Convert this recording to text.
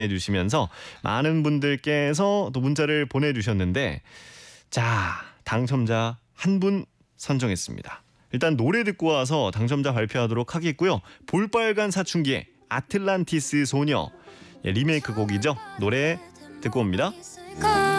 해주시면서 많은 분들께서 또 문자를 보내주셨는데 자, 당첨자 한 분 선정했습니다. 일단 노래 듣고 와서 당첨자 발표하도록 하겠고요. 볼빨간 사춘기의 아틀란티스 소녀, 리메이크 곡이죠. 노래 듣고 옵니다.